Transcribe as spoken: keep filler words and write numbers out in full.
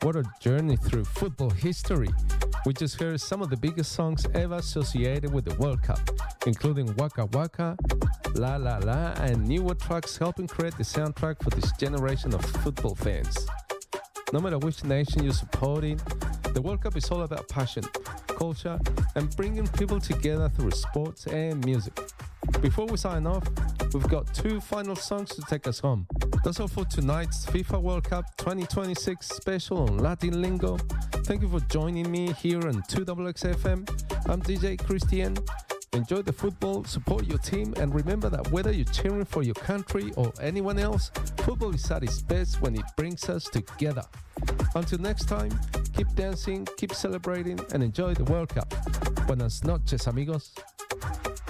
What a journey through football history. We just heard some of the biggest songs ever associated with the World Cup, including Waka Waka, La La La, and newer tracks helping create the soundtrack for this generation of football fans. No matter which nation you're supporting, the World Cup is all about passion, culture, and bringing people together through sports and music. Before we sign off, we've got two final songs to take us home. That's all for tonight's FIFA World Cup twenty twenty-six special on Latin Lingo. Thank you for joining me here on two X X F M. I'm D J Christian. Enjoy the football, support your team, and remember that whether you're cheering for your country or anyone else, football is at its best when it brings us together. Until next time, keep dancing, keep celebrating, and enjoy the World Cup. Buenas noches, amigos.